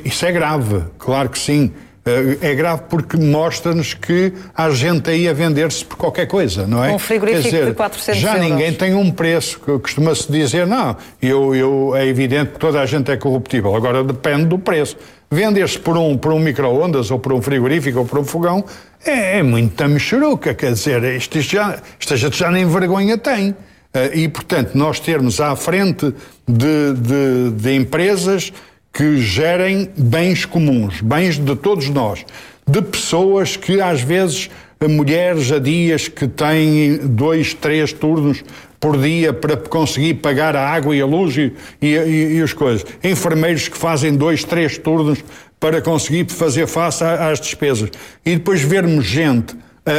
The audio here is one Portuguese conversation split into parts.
Isso é grave, claro que sim. É grave porque mostra-nos que há gente aí a vender-se por qualquer coisa, não é? Um frigorífico de 400 já euros. Ninguém tem um preço, costuma-se dizer, não, é evidente que toda a gente é corruptível, agora depende do preço. Vender-se por um micro-ondas, ou por um frigorífico, ou por um fogão, é muita mexeruca, quer dizer, esta gente já nem vergonha tem. E, portanto, nós termos à frente de empresas que gerem bens comuns, bens de todos nós, de pessoas que às vezes, mulheres a dias que têm 2, 3 turnos por dia para conseguir pagar a água e a luz e as coisas, enfermeiros que fazem 2, 3 turnos para conseguir fazer face às despesas, e depois vermos gente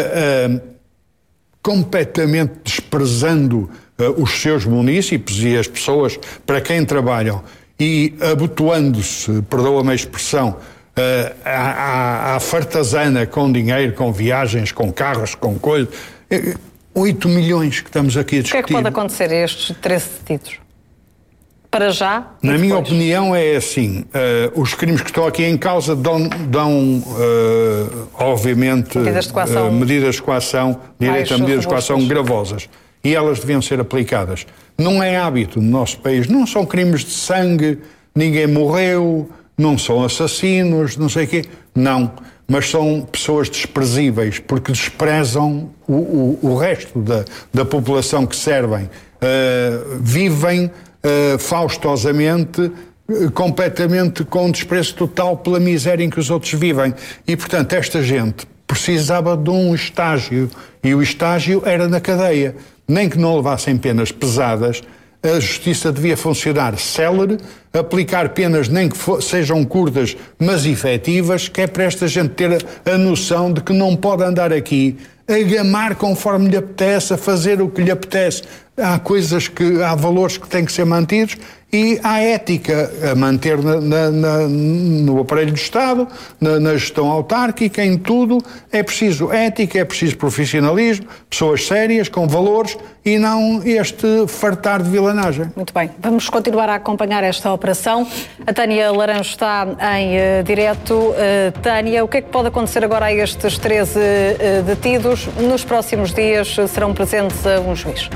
completamente desprezando os seus munícipes e as pessoas para quem trabalham, e abotoando-se, perdoa-me a expressão, à fartazana com dinheiro, com viagens, com carros, com coisas. 8 milhões que estamos aqui a discutir. O que é que pode acontecer a estes 13 detidos? Para já? Na minha opinião é assim, os crimes que estão aqui em causa dão obviamente, medidas de coação, direito a medidas de coação gravosas. E elas deviam ser aplicadas. Não é hábito no nosso país, não são crimes de sangue, ninguém morreu, não são assassinos, não sei o quê, não. Mas são pessoas desprezíveis, porque desprezam o resto da população que servem. Vivem faustosamente, completamente com desprezo total pela miséria em que os outros vivem. E, portanto, esta gente precisava de um estágio, e o estágio era na cadeia. Nem que não levassem penas pesadas, a justiça devia funcionar célere, aplicar penas nem que sejam curtas, mas efetivas, que é para esta gente ter a noção de que não pode andar aqui a gamar conforme lhe apetece, a fazer o que lhe apetece. Há valores que têm que ser mantidos, e há ética a manter no aparelho do Estado, na gestão autárquica, em tudo. É preciso ética, é preciso profissionalismo, pessoas sérias, com valores, e não este fartar de vilanagem. Muito bem, vamos continuar a acompanhar esta operação. A Tânia Laranjo está em direto. Tânia, o que é que pode acontecer agora a estes 13 detidos? Nos próximos dias serão presentes a um juiz.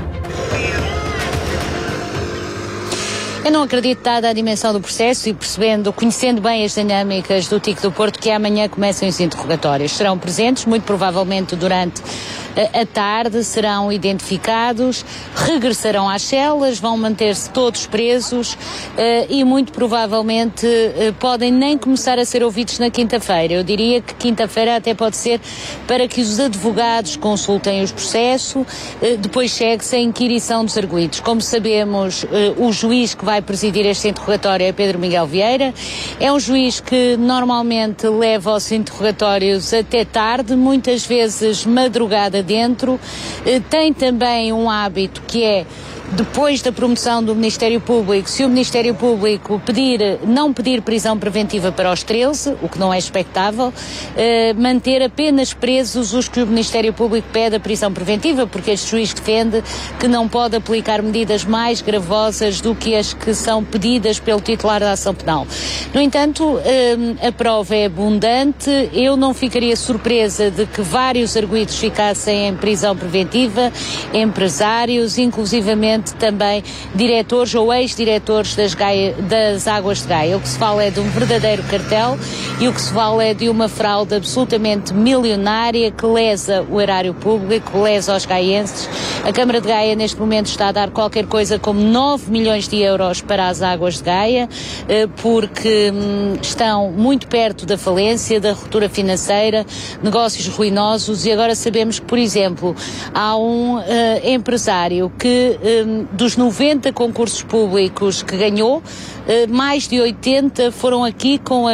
Eu não acredito, dada a dimensão do processo e conhecendo bem as dinâmicas do TIC do Porto, que amanhã começam os interrogatórios. Serão presentes, muito provavelmente durante a tarde, serão identificados, regressarão às celas, vão manter-se todos presos e muito provavelmente podem nem começar a ser ouvidos na quinta-feira. Eu diria que quinta-feira até pode ser para que os advogados consultem o processo, depois segue-se a inquirição dos arguidos. Como sabemos, o juiz que vai presidir este interrogatório é Pedro Miguel Vieira. É um juiz que normalmente leva os interrogatórios até tarde, muitas vezes madrugada dentro. Tem também um hábito que é, depois da promoção do Ministério Público, se o Ministério Público não pedir prisão preventiva para os 13, o que não é expectável, manter apenas presos os que o Ministério Público pede a prisão preventiva, porque este juiz defende que não pode aplicar medidas mais gravosas do que as que são pedidas pelo titular da ação penal. No entanto, a prova é abundante. Eu não ficaria surpresa de que vários arguidos ficassem em prisão preventiva, empresários, inclusivamente também diretores ou ex-diretores das Águas de Gaia. O que se fala é de um verdadeiro cartel e o que se fala é de uma fraude absolutamente milionária que lesa o erário público, lesa os gaienses. A Câmara de Gaia neste momento está a dar qualquer coisa como 9 milhões de euros para as Águas de Gaia, porque estão muito perto da falência, da ruptura financeira, negócios ruinosos, e agora sabemos que, por exemplo, há um empresário que dos 90 concursos públicos que ganhou, mais de 80 foram aqui com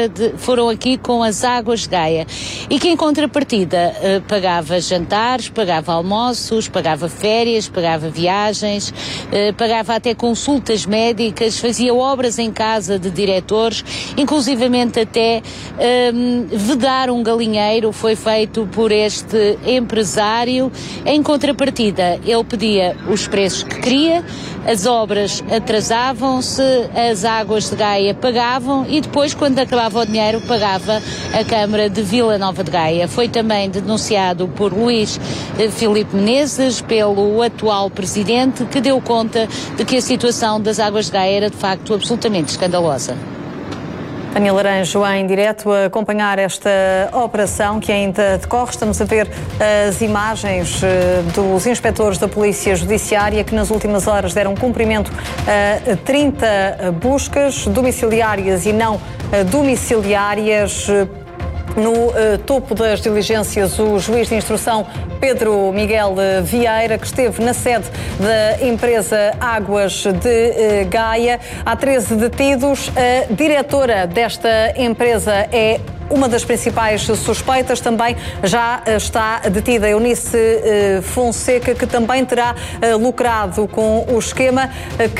as Águas de Gaia, e que em contrapartida pagava jantares, pagava almoços, pagava férias, pagava viagens, pagava até consultas médicas, fazia obras em casa de diretores, inclusivamente até vedar um galinheiro foi feito por este empresário. Em contrapartida, ele pedia os preços resultados que queria, as obras atrasavam-se, as águas de Gaia pagavam e depois, quando acabava o dinheiro, pagava a Câmara de Vila Nova de Gaia. Foi também denunciado por Luís Filipe Menezes, pelo atual presidente, que deu conta de que a situação das águas de Gaia era de facto absolutamente escandalosa. Tânia Laranjo em direto a acompanhar esta operação que ainda decorre. Estamos a ver as imagens dos inspectores da Polícia Judiciária que nas últimas horas deram cumprimento a 30 buscas domiciliárias e não domiciliárias. No topo das diligências, o juiz de instrução Pedro Miguel Vieira, que esteve na sede da empresa Águas de Gaia. Há 13 detidos. A diretora desta empresa é uma das principais suspeitas. Também já está detida Eunice Fonseca, que também terá lucrado com o esquema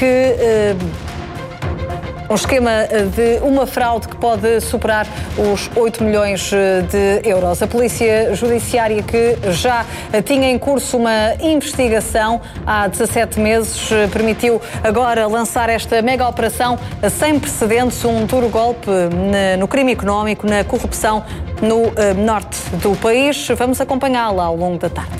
um esquema de uma fraude que pode superar os 8 milhões de euros. A Polícia Judiciária, que já tinha em curso uma investigação há 17 meses, permitiu agora lançar esta mega operação sem precedentes, um duro golpe no crime económico, na corrupção no norte do país. Vamos acompanhá-la ao longo da tarde.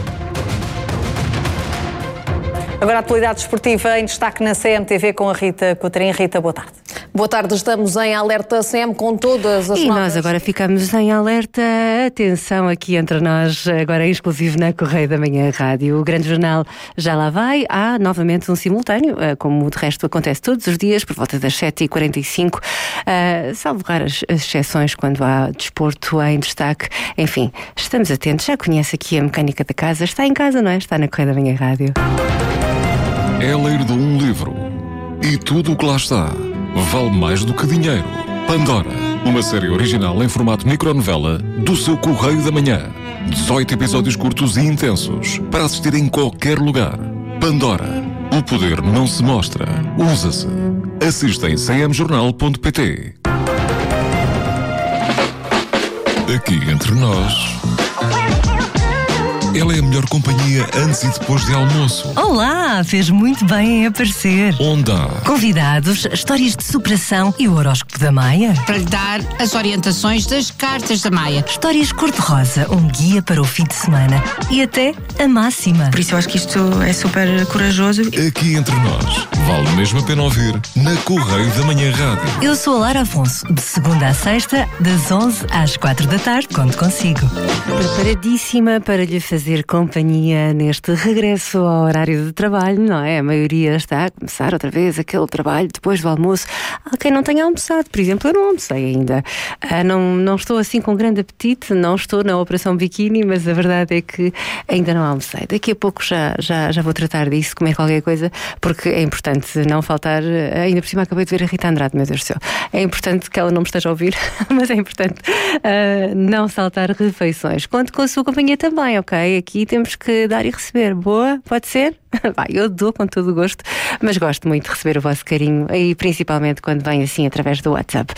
Agora a atualidade desportiva em destaque na CMTV com a Rita Coutrinho. Rita, boa tarde. Boa tarde, estamos em alerta CM com todas as notas. E nós agora ficamos em alerta. Atenção aqui entre nós, agora exclusivo na Correio da Manhã Rádio. O grande jornal já lá vai. Há novamente um simultâneo, como de resto acontece todos os dias, por volta das 7h45, salvo raras exceções quando há desporto em destaque. Enfim, estamos atentos. Já conhece aqui a mecânica da casa. Está em casa, não é? Está na Correio da Manhã Rádio. É ler de um livro e tudo o que lá está vale mais do que dinheiro. Pandora, uma série original em formato micronovela do seu Correio da Manhã. 18 episódios curtos e intensos para assistir em qualquer lugar. Pandora, o poder não se mostra, usa-se. Assista em cmjornal.pt. Aqui entre nós, ela é a melhor companhia antes e depois de almoço. Olá, fez muito bem em aparecer. Onde há convidados, histórias de superação e o horóscopo da Maia. Para lhe dar as orientações das cartas da Maia. Histórias cor-de-rosa, um guia para o fim de semana e até a máxima. Por isso eu acho que isto é super corajoso. Aqui entre nós, vale mesmo a pena ouvir na Correio da Manhã Rádio. Eu sou a Lara Afonso, de segunda à sexta, das 11 às 4 da tarde, conto consigo. Preparadíssima para lhe fazer companhia neste regresso ao horário de trabalho, não é? A maioria está a começar outra vez aquele trabalho depois do almoço. Há quem não tenha almoçado, por exemplo, eu não almocei ainda. Não estou assim com grande apetite, não estou na Operação Biquíni, mas a verdade é que ainda não almocei. Daqui a pouco já vou tratar disso, comer qualquer coisa, porque é importante não faltar. Ainda por cima acabei de ver a Rita Andrade, meu Deus do céu. É importante que ela não me esteja a ouvir, mas é importante não saltar refeições. Conto com a sua companhia também, ok? Aqui temos que dar e receber. Boa? Pode ser? Vai, eu dou com todo o gosto, mas gosto muito de receber o vosso carinho e principalmente quando vem assim através do WhatsApp.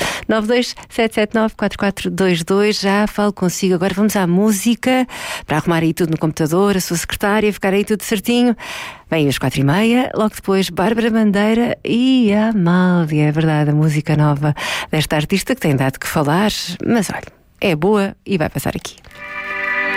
927794422. Já falo consigo. Agora vamos à música para arrumar aí tudo no computador, a sua secretária, ficar aí tudo certinho. Vem às 4h30, logo depois Bárbara Bandeira e a Amália. É verdade, a música nova desta artista que tem dado que falar, mas olha, é boa e vai passar aqui.